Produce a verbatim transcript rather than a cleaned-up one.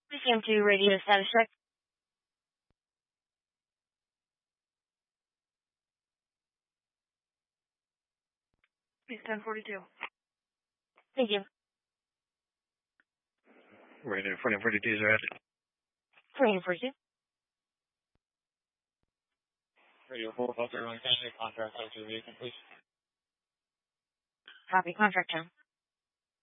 C M two radio status check. It's ten forty-two. Thank you. Radio fourteen forty-two is ahead. fourteen forty-two. Radio four, Foster, one Canada, contract out to the vehicle, please. Copy. Contract term.